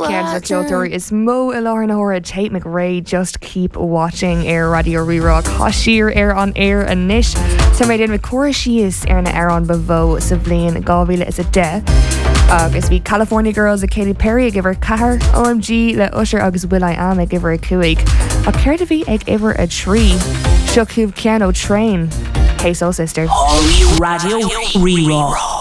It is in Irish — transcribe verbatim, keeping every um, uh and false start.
Cean Clúteir is mó i láthar na hóra Tate McRae. Just keep watching Air Radio Re-Rock. Hasir Air on Air and Nish. So made in with Cora Shees Air na Air on Bavo Savlin Galvila is a de. Agus bhí California Girls a Katy Perry a give her cahar. O M G le Usher agus Will I Am a give her a cuaig. A Care to be ag iver a tree. Shook Piano Train. Hey Soul Sister. Radio Re-Rock.